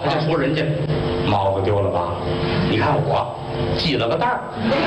这说人家帽子丢了吧？你看我系了个带儿。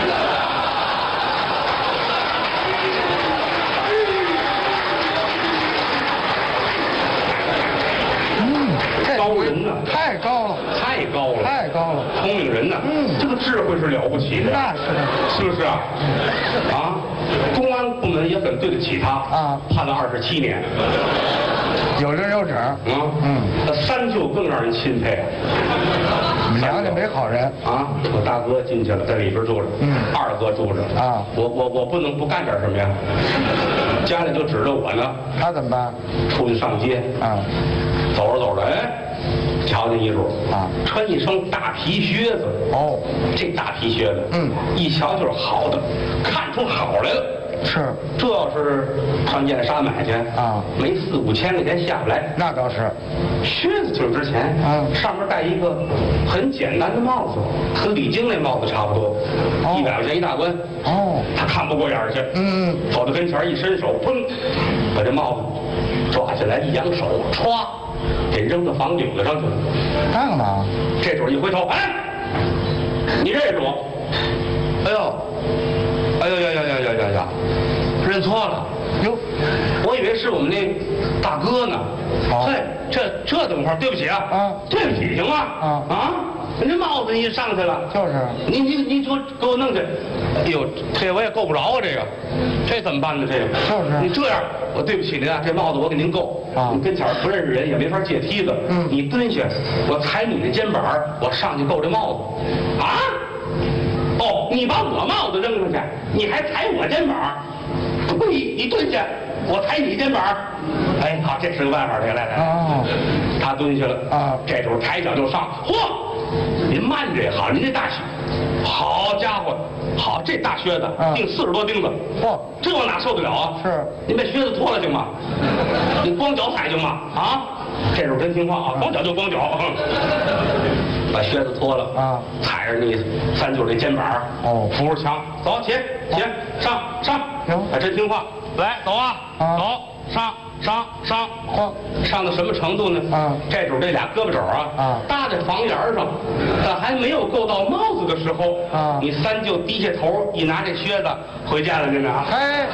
高人呢？ 太高了， 太高了， 太高了， 聪明人呢？这个智慧是了不起的， 那是的， 是不是啊？啊，公安部门也很对得起他啊， 判了27年， 有零有整。 那三舅更让人钦佩。 娘家没好人啊！我大哥进去了，在里边住着，二哥住着啊。 我不能不干点什么呀？家里就指着我呢。 他怎么办？ 出去上街啊， 走着走着，哎，瞧见一主啊， 穿一双大皮靴子。 哦， 这大皮靴子，一瞧就是好的，看出好来了。 是， 这要是上燕莎买去啊， 没4、5千块钱下不来。 那倒是， 靴子挺值钱啊， 上面戴一个很简单的帽子，跟李菁那帽子差不多，100块钱一大关。 哦， 他看不过眼去，走到跟前一伸手，砰，把这帽子抓起来，一扬手，歘，给扔到房顶子上去了。 干嘛？ 这主一回头，哎，你认识我？哎呦！哎呀！认错了哟，我以为是我们那大哥呢。嘿，这怎么回事？对不起啊！啊，对不起，行吗？啊，人这帽子一上去了， 就是。 你给我弄去。哎呦，这我也够不着啊，这怎么办呢？这个就是。 你这样，我对不起您啊，这帽子我给您够。啊，你跟前不认识人，也没法借梯子。你蹲下，我踩你的肩膀，我上去够这帽子。啊？哦，你把我帽子扔上去，你还踩我肩膀？你蹲下，我踩你肩膀。哎，好，这是个办法，来。哦，他蹲下了啊，这时候抬脚就上。嚯，您慢着也好，您这大靴，好家伙，好这大靴子，钉40多钉子。嚯，这我哪受得了啊？是，您把靴子脱了行吗？你光脚踩行吗？啊，这时候真听话啊，光脚就光脚。把靴子脱了啊，踩着你三舅这肩膀，哦，扶着墙，走，起，上，行，还真听话，来，走啊，走，上，上到什么程度呢？啊，这主这俩胳膊肘啊，搭在房檐上，但还没有够到帽子的时候，啊，你三舅低下头一拿这靴子，回见了您啊， 哎，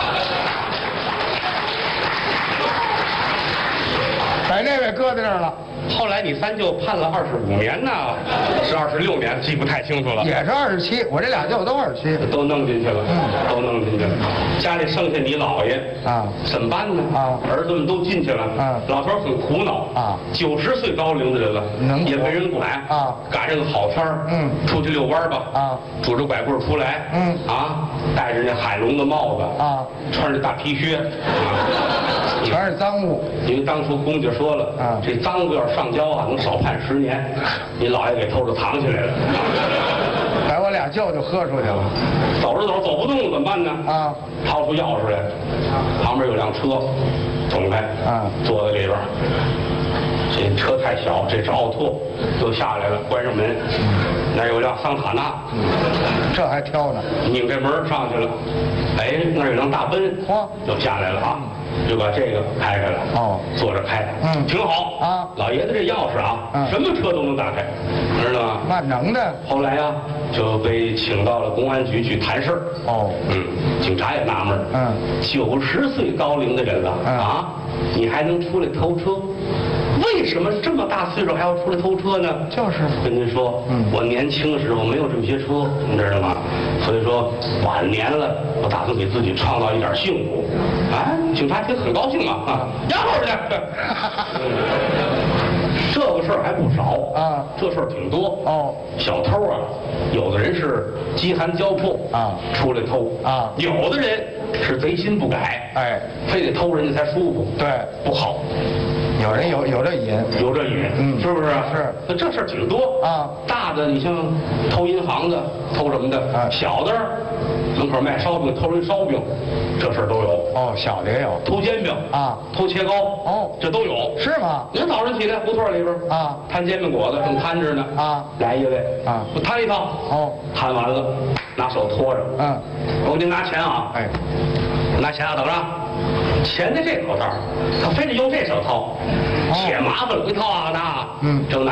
把那位搁在这儿了。 后来你三舅判了25年呢，是26年，记不太清楚了。 也是27，我这俩舅都27， 都弄进去了，都弄进去了。家里剩下你姥爷啊，怎么办呢？啊，儿子们都进去了，啊，老头很苦恼啊，90岁高龄的人了，也没人管啊，赶上个好天儿，出去遛弯吧，啊，拄着拐棍出来，啊，戴着那海龙的帽子啊，穿着大皮靴， 全是赃物。 因为当初公家说了啊，这赃物要是上交啊，能少判10年。你姥爷给偷着藏起来了， 把我俩舅就喝出去了。 走着走不动了，怎么办呢？啊，掏出钥匙来，旁边有辆车，捅开啊，坐在里边。这车太小，这是奥拓，又下来了，关上门。那有辆桑塔纳， 这还挑呢。 拧这门上去了，哎，那有辆大奔，又下来了啊。就把这个开开了，哦，坐着开，挺好啊。老爷子这钥匙啊，什么车都能打开，知道吗？ 那能的。 后来啊，就被请到了公安局去谈事儿。哦，警察也纳闷，90岁高龄的人了啊，你还能出来偷车？为什么这么大岁数还要出来偷车呢？ 就是跟您说，我年轻的时候没有这么些车，你知道吗？所以说晚年了，我打算给自己创造一点幸福。哎，警察听很高兴啊，压后去。这个事儿还不少啊，这事儿挺多哦。小偷啊，有的人是饥寒交迫啊，出来偷啊；有的人是贼心不改，哎，非得偷人家才舒服。对，不好。 有人有这瘾， 是不是？ 是。 那这事儿挺多啊。大的，你像偷银行的，偷什么的啊？小的，门口卖烧饼，偷人烧饼，这事儿都有。哦，小的也有。偷煎饼啊，偷切糕，哦，这都有。是吗？您早上起来胡同里边啊，摊煎饼果子正摊着呢啊，来一位啊，我摊一套。哦，摊完了，拿手托着。我给您拿钱啊。哎，拿钱啊，等着。钱在这口袋，他非得用这手掏，且麻烦了，一掏啊，那正拿。